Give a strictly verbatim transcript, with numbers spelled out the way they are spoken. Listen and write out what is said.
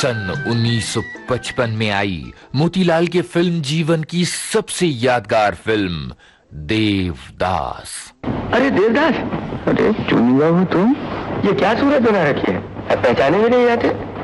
सन उन्नीस सौ पचपन में आई मोतीलाल के फिल्म जीवन की सबसे यादगार फिल्म देवदास। अरे देवदास, अरे चुनी बाबू तुम, ये क्या सूरत बना रखी है, पहचाने भी नहीं आते।